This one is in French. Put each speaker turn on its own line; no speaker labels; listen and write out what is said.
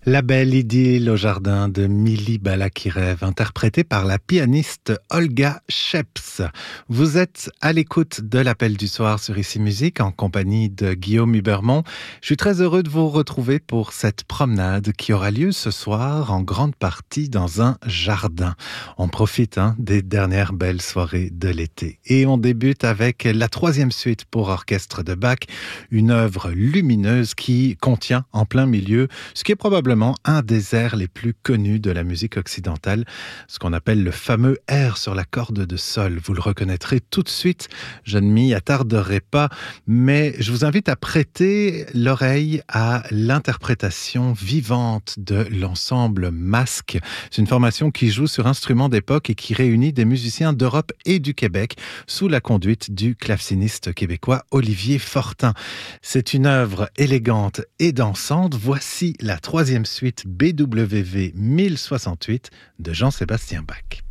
La belle idylle au jardin de Mili Balakirev, interprétée par la pianiste Olga Sheps. Vous êtes à l'écoute de l'appel du soir sur Ici Musique en compagnie de Guillaume Hubermont. Je suis très heureux de vous retrouver pour cette promenade qui aura lieu ce soir en grande partie dans un jardin. On profite des dernières belles soirées de l'été. Et on débute avec la 3e suite pour orchestre de Bach, une œuvre lumineuse qui contient en plein milieu ce qui est probablement un des airs les plus connus de la musique occidentale, ce qu'on appelle le fameux air sur la corde de sol. Vous le reconnaîtrez tout de suite, je ne m'y attarderai pas, mais je vous invite à prêter l'oreille à l'interprétation vivante de l'ensemble Masque. C'est une formation qui joue sur instruments d'époque et qui réunit des musiciens d'Europe et du Québec sous la conduite du claveciniste québécois Olivier Fortin. C'est une œuvre élégante et dansante. Voici la 3e suite BWV 1068 de Jean-Sébastien Bach.